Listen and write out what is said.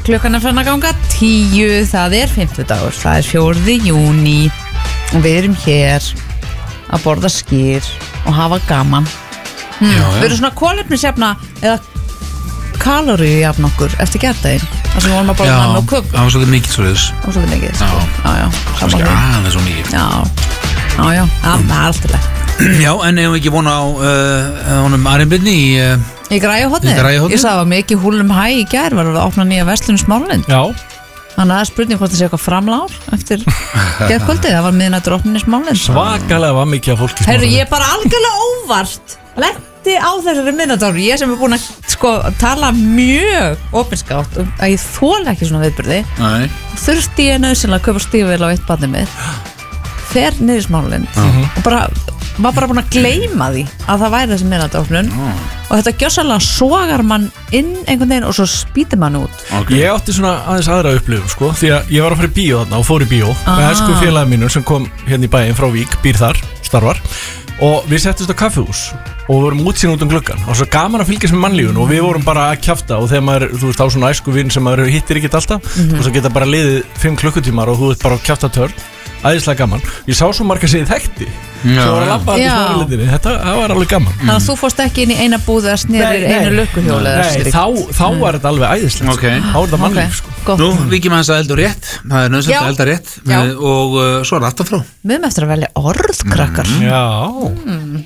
klukkan fann að ganga 10. Það 50 dagur, það 4. júní og við erum hér að borða skyr og hafa gaman. Við erum svona kolefnisjafna eða kaloríujafna okkur eftir gærdaginn. Það sem vorum að borða hann og kökur. Já, það var svolítið mikið svoleiðis. Það var svolítið mikið, sko. Já. Kannski aðeins svo mikið. Já, það er alltaf leið. Já, en hefum við ekki vona á honum Arjen Birni í Græjuhorni? Ég sagði að var mikið húlum hæ í gær, var að opna nýja verslun Smáralind. Já. Þannig að það er spurning hvort það sé eitthvað framlár eftir gærkvöldið, það var miðnættur opninni Smáralind. Svakalega var mikið af fólki Smáralind. Heyrðu, ég er bara algjörlega óvart lenti á þessari miðnættur, ég sem er búin að tala mjög opinskátt að ég þóla ekki svona viðburði. Nei. Þurfti ég nauðsynlega að kaupa stígvél á eitt barnið mitt, fer niður í Smáralind og var bara búin að gleyma því að það væri þessi miðnættuopnun og þetta gjössalega sogar mann inn einhvern veginn og svo spýtir mann út. Ég átti svona aðeins aðra upplifun, sko, því að ég var að fara í bíó þarna og fór í bíó með elsku félagi mínum sem kom hérna í bæinn frá Vík, býr þar, starfar, og við settist á kaffihús og við vorum útsýn út gluggan og svo gaman að fylgjast með mannlífun og við vorum bara að kjafta og þegar maður, þú veist, á svona æsku vinn sem maður hittir ekkert alltaf og svo geta bara liðið 5 klukkutímar og þú ert bara að kjafta törn, æðislega gaman. Ég sá svo marga sem ég þekkti svo var að labba að Smáralindinni, það var alveg gaman. Þannig að þú fórst ekki inn í eina búð eða snerir einu lukkuhjóli eða slíkt. Þá var þetta alveg æðislegt, okay. Þá er þetta mannlíf, sko. Nú, við ekki maður að elda rétt, það er nöðsett að elda rétt og svo er alltaf frá. Við erum eftir að velja orð, krakkar. Já.